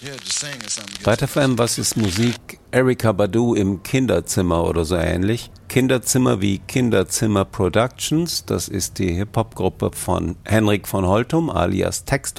Weiter FM, was ist Musik? Erykah Badu im Kinderzimmer oder so ähnlich. Kinderzimmer wie Kinderzimmer Productions, das ist die Hip-Hop-Gruppe von Henrik von Holtum alias Textor.